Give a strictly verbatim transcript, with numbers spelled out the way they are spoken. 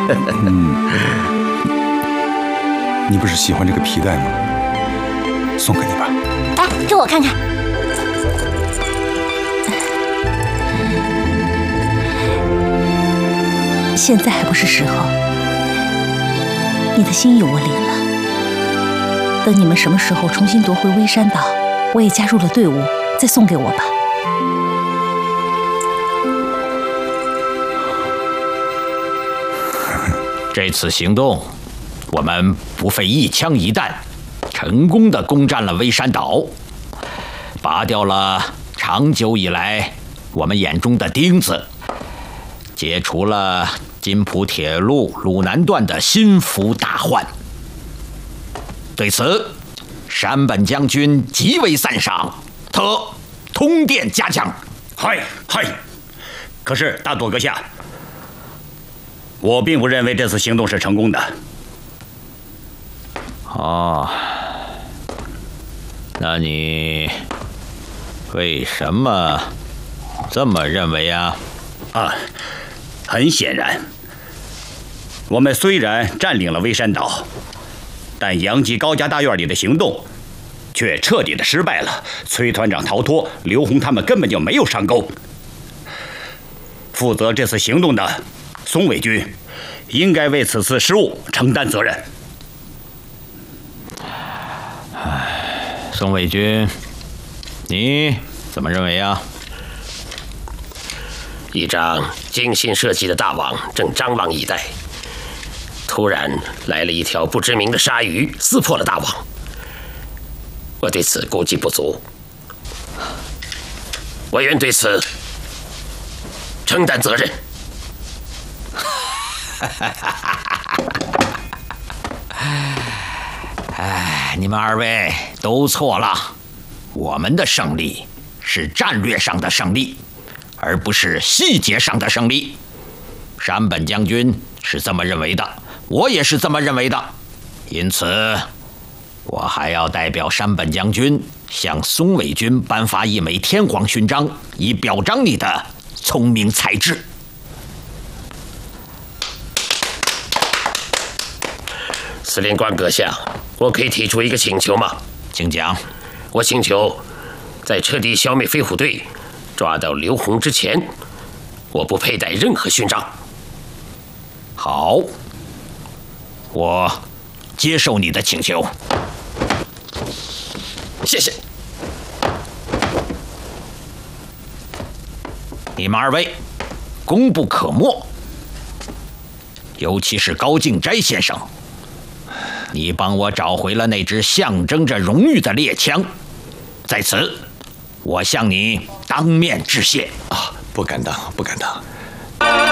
嗯，你不是喜欢这个皮带吗？送给你吧。 哎，给我看看。现在还不是时候，你的心意我领了。等你们什么时候重新夺回微山岛，我也加入了队伍，再送给我吧。 这次行动，我们不费一枪一弹，成功的攻占了微山岛，拔掉了长久以来我们眼中的钉子，解除了金浦铁路鲁南段的心腹大患。对此，山本将军极为赞赏，特通电嘉奖。 嗨嗨，可是大多阁下，我并不认为这次行动是成功的。 哦，那你为什么这么认为啊？ 啊，很显然，我们虽然占领了微山岛，但杨吉高家大院里的行动却彻底的失败了。崔团长逃脱，刘洪他们根本就没有上钩。负责这次行动的松尾君应该为此次失误承担责任。 松尾君，你怎么认为啊？ 一张精心设计的大网正张望以待，突然来了一条不知名的鲨鱼，撕破了大网。我对此估计不足，我愿对此承担责任。 哎，你们二位都错了。我们的胜利是战略上的胜利，而不是细节上的胜利。山本将军是这么认为的，我也是这么认为的。因此，我还要代表山本将军向松尾君颁发一枚天皇勋章，以表彰你的聪明才智。 司令官阁下，我可以提出一个请求吗？ 请讲。 我请求，在彻底消灭飞虎队、抓到刘洪之前，我不佩戴任何勋章。 好，我接受你的请求。 谢谢。 你们二位功不可没，尤其是高敬斋先生，你帮我找回了那支象征着荣誉的猎枪，在此，我向你当面致谢。 啊，不敢当，不敢当。